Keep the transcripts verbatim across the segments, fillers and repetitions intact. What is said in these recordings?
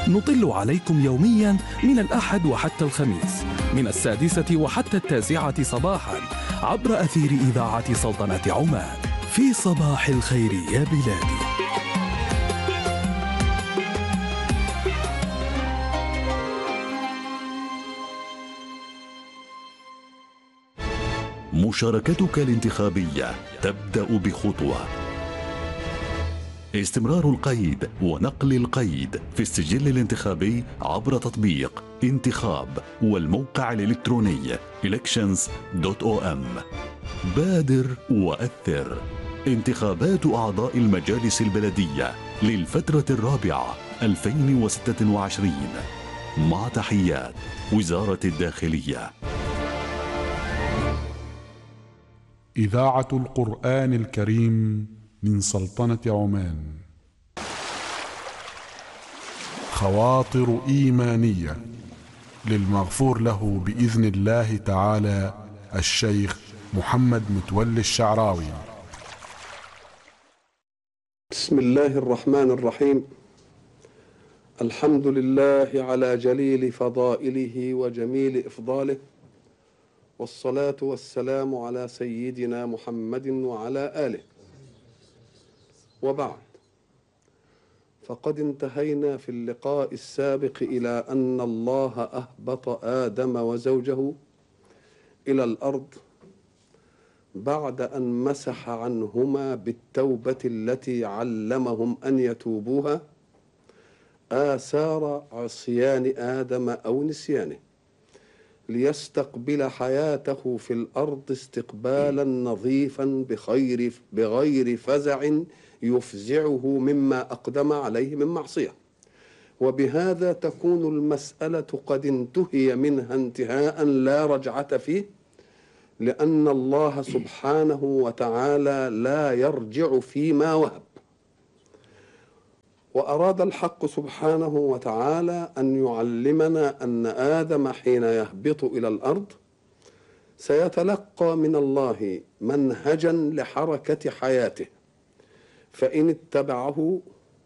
نطل عليكم يوميا من الأحد وحتى الخميس من السادسة وحتى التاسعة صباحا عبر أثير إذاعة سلطنة عمان في صباح الخير يا بلادي. مشاركتك الانتخابية تبدأ بخطوة. استمرار القيد ونقل القيد في السجل الانتخابي عبر تطبيق انتخاب والموقع الإلكتروني elections دوت أو إم. بادر وأثر. انتخابات أعضاء المجالس البلدية للفترة الرابعة ألفين وستة وعشرين مع تحيات وزارة الداخلية. إذاعة القرآن الكريم من سلطنة عمان. خواطر إيمانية للمغفور له بإذن الله تعالى الشيخ محمد متولي الشعراوي. بسم الله الرحمن الرحيم. الحمد لله على جليل فضائله وجميل إفضاله، والصلاة والسلام على سيدنا محمد وعلى آله. وبعد، فقد انتهينا في اللقاء السابق إلى أن الله أهبط آدم وزوجه إلى الأرض بعد أن مسح عنهما بالتوبة التي علمهم أن يتوبوها آثار عصيان آدم أو نسيانه، ليستقبل حياته في الأرض استقبالا نظيفا بخير بغير فزع يفزعه مما أقدم عليه من معصية. وبهذا تكون المسألة قد انتهي منها انتهاء لا رجعة فيه، لأن الله سبحانه وتعالى لا يرجع فيما وهب. وأراد الحق سبحانه وتعالى أن يعلمنا أن آدم حين يهبط إلى الأرض سيتلقى من الله منهجا لحركة حياته، فإن اتبعه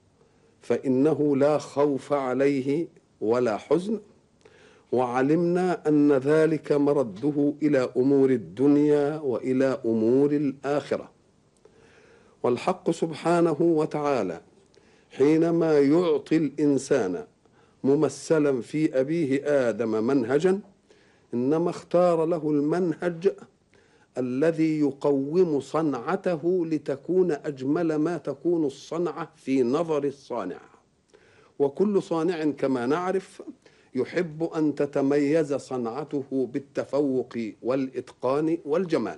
فإنه لا خوف عليه ولا حزن. وعلمنا أن ذلك مرده إلى أمور الدنيا وإلى أمور الآخرة. والحق سبحانه وتعالى حينما يعطي الإنسان ممثلا في أبيه آدم منهجا، إنما اختار له المنهج الذي يقوم صنعته لتكون أجمل ما تكون الصنعة في نظر الصانع. وكل صانع كما نعرف يحب أن تتميز صنعته بالتفوق والإتقان والجمال.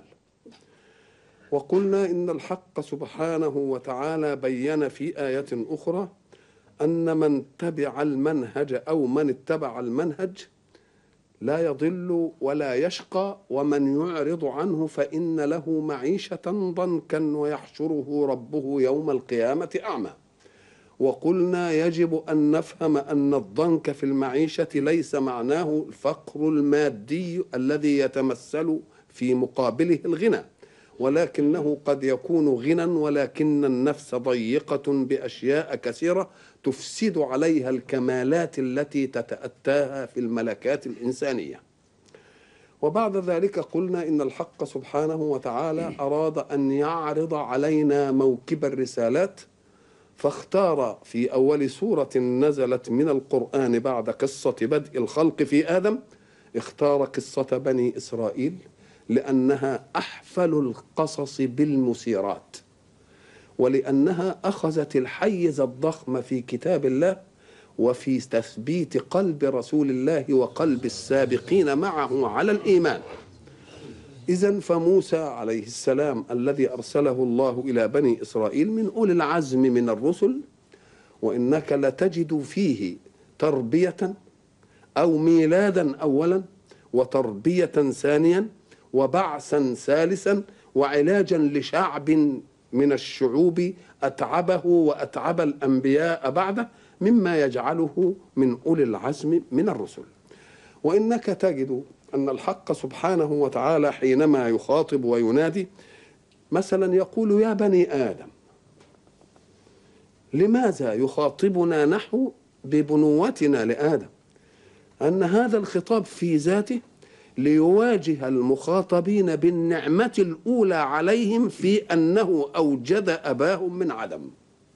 وقلنا إن الحق سبحانه وتعالى بيّن في آية أخرى أن من تبع المنهج أو من اتبع المنهج لا يضل ولا يشقى، ومن يعرض عنه فإن له معيشة ضنكا ويحشره ربه يوم القيامة أعمى. وقلنا يجب أن نفهم أن الضنك في المعيشة ليس معناه الفقر المادي الذي يتمثل في مقابله الغنى، ولكنه قد يكون غنى ولكن النفس ضيقة بأشياء كثيرة تفسد عليها الكمالات التي تتأتاها في الملكات الإنسانية. وبعد ذلك قلنا إن الحق سبحانه وتعالى أراد أن يعرض علينا موكب الرسالات، فاختار في أول سورة نزلت من القرآن بعد قصة بدء الخلق في آدم، اختار قصة بني إسرائيل لأنها أحفل القصص بالمثيرات، ولأنها أخذت الحيز الضخم في كتاب الله وفي تثبيت قلب رسول الله وقلب السابقين معه على الإيمان. إذن فموسى عليه السلام الذي أرسله الله إلى بني إسرائيل من أولي العزم من الرسل، وإنك لتجد فيه تربية أو ميلادا أولا، وتربية ثانيا، وبعثا ثالثا، وعلاجا لشعب من الشعوب أتعبه وأتعب الأنبياء بعده، مما يجعله من أولي العزم من الرسل. وإنك تجد أن الحق سبحانه وتعالى حينما يخاطب وينادي مثلا يقول يا بني آدم، لماذا يخاطبنا نحو ببنوتنا لآدم، أن هذا الخطاب في ذاته ليواجه المخاطبين بالنعمة الأولى عليهم في أنه أوجد أباهم من عدم.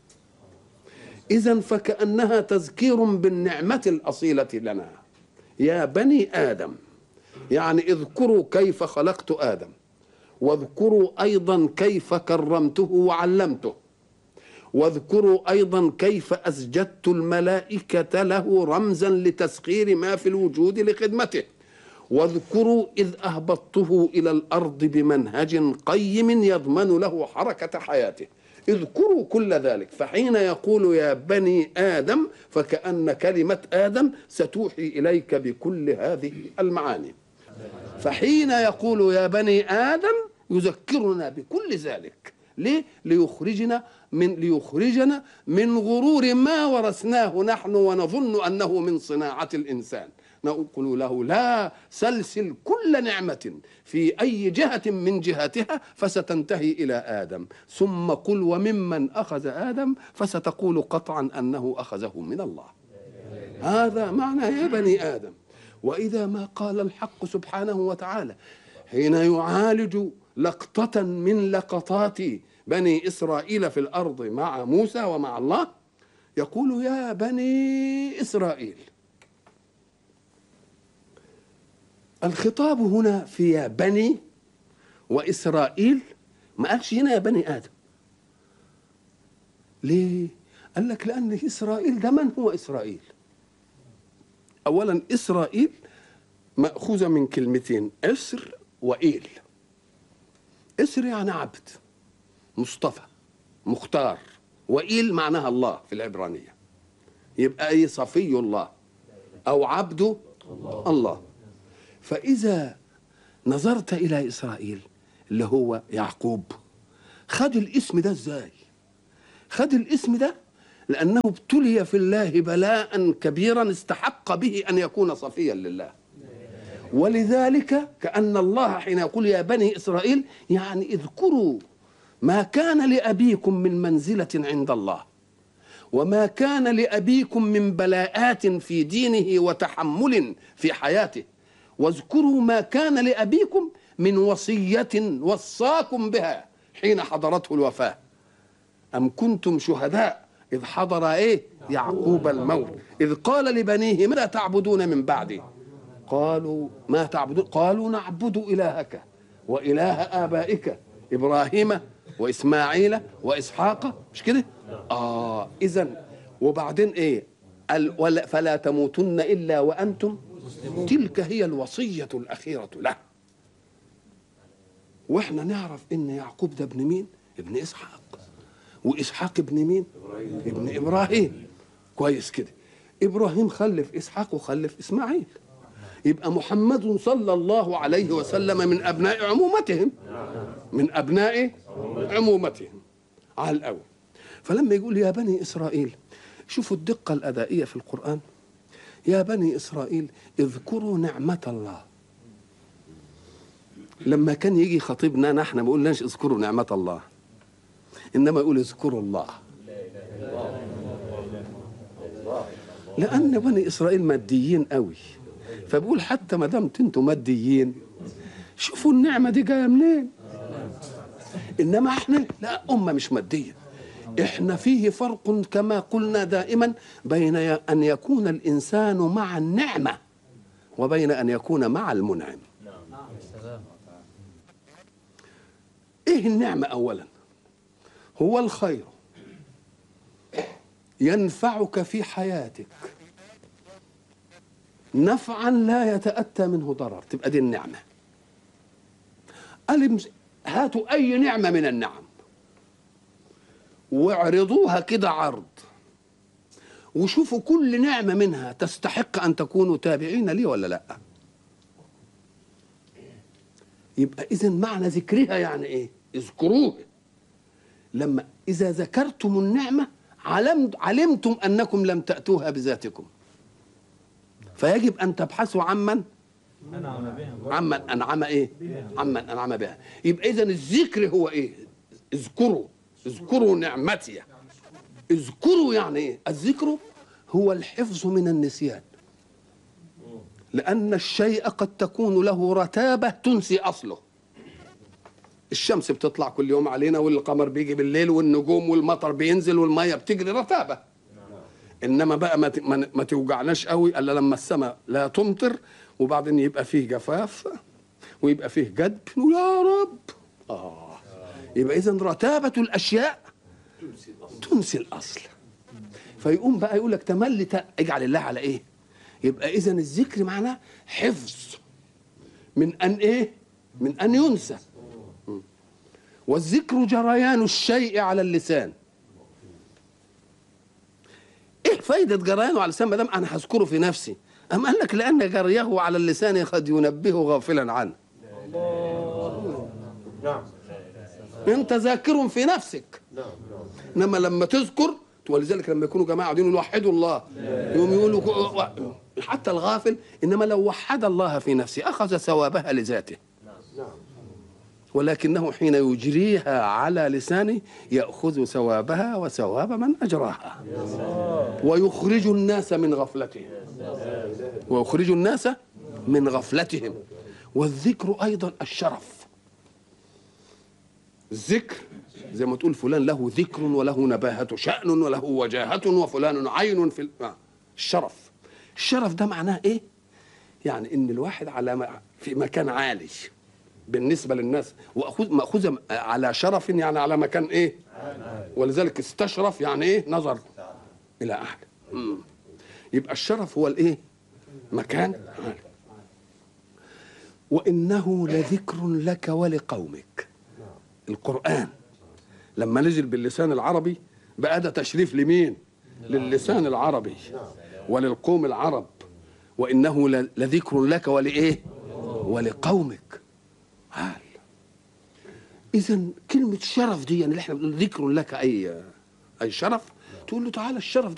إذن فكأنها تذكير بالنعمة الأصيلة لنا، يا بني آدم، يعني اذكروا كيف خلقت آدم، واذكروا أيضا كيف كرمته وعلمته، واذكروا أيضا كيف أسجدت الملائكة له رمزا لتسخير ما في الوجود لخدمته، واذكروا إذ أهبطته إلى الأرض بمنهج قيم يضمن له حركة حياته. اذكروا كل ذلك. فحين يقول يا بني آدم فكأن كلمة آدم ستوحي إليك بكل هذه المعاني. فحين يقول يا بني آدم يذكرنا بكل ذلك. ليه؟ ليخرجنا من ليخرجنا من غرور ما ورثناه نحن ونظن أنه من صناعة الإنسان. نقول له لا، سلسل كل نعمة في أي جهة من جهاتها فستنتهي إلى آدم، ثم قل وممن أخذ آدم، فستقول قطعا أنه أخذه من الله. هذا معنى يا بني آدم. وإذا ما قال الحق سبحانه وتعالى حين يعالج لقطة من لقطات بني إسرائيل في الأرض مع موسى ومع الله، يقول يا بني إسرائيل. الخطاب هنا في يا بني وإسرائيل، ما قالش هنا يا بني آدم. ليه؟ قال لك لأن إسرائيل ده من هو إسرائيل؟ أولا إسرائيل مأخوذة من كلمتين إسر وإيل. إسر يعني عبد مصطفى مختار، وإيل معناها الله في العبرانية، يبقى أي صفي الله أو عبد الله. فإذا نظرت إلى إسرائيل اللي هو يعقوب، خد الاسم ده إزاي؟ خد الاسم ده لأنه ابتلي في الله بلاء كبيرا استحق به أن يكون صفيا لله. ولذلك كأن الله حين يقول يا بني إسرائيل يعني اذكروا ما كان لأبيكم من منزلة عند الله، وما كان لأبيكم من بلاءات في دينه وتحمل في حياته، واذكروا ما كان لأبيكم من وصية وصاكم بها حين حضرته الوفاة. أم كنتم شهداء إذ حضر إيه يعقوب الموت إذ قال لبنيه ماذا تعبدون من بعدي؟ قالوا ما تعبدون؟ قالوا نعبد إلهك وإله آبائك إبراهيم وإسماعيل وإسحاق. مش كده؟ آه إذن وبعدين إيه؟ فلا تموتن إلا وأنتم، تلك هي الوصية الأخيرة له. وإحنا نعرف إن يعقوب ده ابن مين؟ ابن إسحاق. وإسحاق ابن مين؟ ابن إبراهيم. كويس كده. إبراهيم خلف إسحاق وخلف إسماعيل، يبقى محمد صلى الله عليه وسلم من أبناء عمومتهم، من أبناء عمومتهم على الأول. فلما يقول يا بني إسرائيل، شوفوا الدقة الأدائية في القرآن. يا بني إسرائيل اذكروا نعمة الله. لما كان يجي خطيبنا نحن ما بقولناش اذكروا نعمة الله، إنما يقول اذكروا الله، لأن بني إسرائيل ماديين قوي، فبقول حتى ما دامت انتم ماديين شوفوا النعمة دي جاية منين. إنما احنا لا، أمة مش مادية. احنا فيه فرق كما قلنا دائما بين أن يكون الإنسان مع النعمة وبين أن يكون مع المنعم. ايه النعمة؟ أولا هو الخير ينفعك في حياتك نفعا لا يتأتى منه ضرر، تبقى دي النعمة. هاتوا أي نعمة من النعم واعرضوها كده عرض، وشوفوا كل نعمة منها تستحق أن تكونوا تابعين لي ولا لا. يبقى إذن معنى ذكرها يعني إيه؟ اذكروه. لما إذا ذكرتم النعمة علمتم أنكم لم تأتوها بذاتكم، فيجب أن تبحثوا عمن عمن أنعم إيه؟ عمن أنعم بها. يبقى إذن الذكر هو إيه؟ اذكروا، اذكروا نعمتي. اذكروا يعني إيه؟ الذكر هو الحفظ من النسيان، لأن الشيء قد تكون له رتابة تنسي أصله. الشمس بتطلع كل يوم علينا، والقمر بيجي بالليل، والنجوم والمطر بينزل، والمية بتجري، رتابة. إنما بقى ما ما توجعناش قوي إلا لما السماء لا تمطر، وبعدين يبقى فيه جفاف ويبقى فيه جدب، يا رب. آه يبقى إذن رتابة الأشياء تنسي الأصل. فيقوم بقى يقول لك تملي اجعل الله على إيه؟ يبقى إذن الذكر معناه حفظ من أن إيه؟ من أن ينسى. والذكر جريان الشيء على اللسان. ايه فايدة جريانه على اللسان ما دام انا هذكره في نفسي؟ أم قال لك لأن جريه على اللسان قد ينبهه غافلا عنه. نعم. انت ذاكر في نفسك. انما لما تذكر، ولذلك لما يكونوا جماعه قاعدين يوحدوا الله يوم يقولوا حتى الغافل، انما لو وحد الله في نفسه اخذ ثوابها لذاته، ولكنه حين يجريها على لسانه يأخذ ثوابها وثواب من أجراها، ويخرج الناس من غفلتهم ويخرج الناس من غفلتهم. والذكر أيضا الشرف. الذكر زي ما تقول فلان له ذكر وله نباهة شأن وله وجاهة وفلان عين في الشرف. الشرف ده معناه إيه؟ يعني إن الواحد على في مكان عالي بالنسبة للناس، ومأخوذ على شرف يعني على مكان ايه، ولذلك استشرف يعني ايه، نظر الى اعلى. يبقى الشرف هو الايه، مكان عالي. وانه لذكر لك ولقومك. القرآن لما نزل باللسان العربي بقى ده تشريف لمين؟ للسان العربي وللقوم العرب. وانه لذكر لك ولايه، ولقومك. إذا كلمة شرف دي يعني اللي احنا بنقول ذكر لك أي أي شرف، تقول له تعالى الشرف دي